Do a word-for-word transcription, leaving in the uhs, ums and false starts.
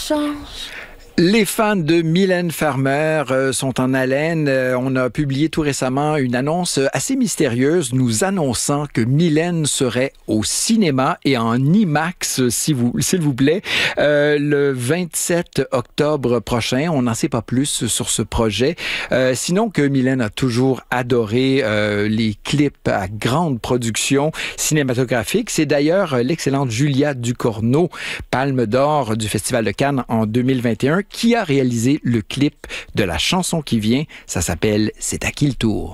change. Les fans de Mylène Farmer euh, sont en haleine. Euh, on a publié tout récemment une annonce assez mystérieuse nous annonçant que Mylène serait au cinéma et en IMAX, si vous, s'il vous plaît, euh, le vingt-sept octobre prochain. On n'en sait pas plus sur ce projet. Euh, sinon que Mylène a toujours adoré euh, les clips à grande production cinématographique. C'est d'ailleurs l'excellente Julia Ducournau, Palme d'or du Festival de Cannes en deux mille vingt et un, qui a réalisé le clip de la chanson qui vient. Ça s'appelle « C'est à qui le tour ».